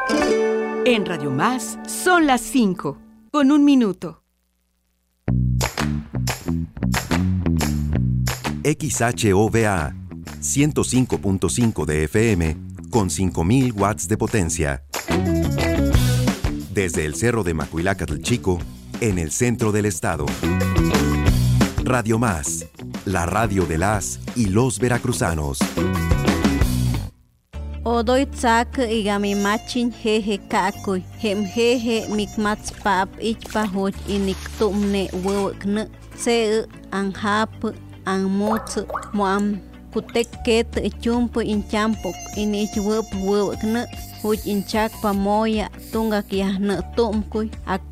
En Radio Más son las 5, con 1 minuto. XHOVA 105.5 de FM con 5.000 watts de potencia. Desde el Cerro de Macuilacatl Chico, en el centro del estado. Radio Más, la radio de las y los veracruzanos. Odoy tsak igami machin jeje kakoy, hem jeje mikmats pap ich pahoch inik tumne wewkne, se anhap anmots moam kutek ket chumpo inchampok inich wewkne, huch inchak pamoya tunga kiahne tumkuy